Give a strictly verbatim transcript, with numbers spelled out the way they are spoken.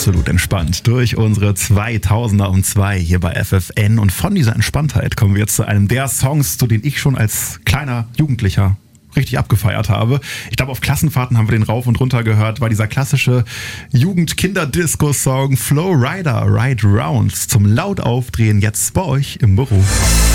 absolut entspannt durch unsere zweitausender und zwei hier bei F F N. Und von dieser Entspanntheit kommen wir jetzt zu einem der Songs, zu denen ich schon als kleiner Jugendlicher richtig abgefeiert habe. Ich glaube, auf Klassenfahrten haben wir den rauf und runter gehört, war dieser klassische Jugend-Kinder-Disco-Song Flow Rider, Ride Rounds zum laut aufdrehen jetzt bei euch im Büro.